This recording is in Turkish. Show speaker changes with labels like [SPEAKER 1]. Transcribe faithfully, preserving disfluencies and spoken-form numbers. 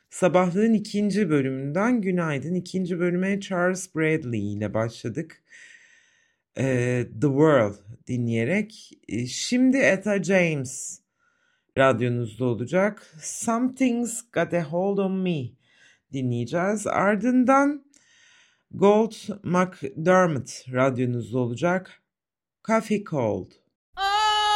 [SPEAKER 1] Sabahlığın ikinci bölümünden günaydın. İkinci bölüme Charles Bradley ile başladık. Ee, The World dinleyerek. Ee, şimdi Etta James radyonuzda olacak. Something's Got a Hold on Me dinleyeceğiz. Ardından Gold McDermott radyonuzda olacak. Coffee Cold.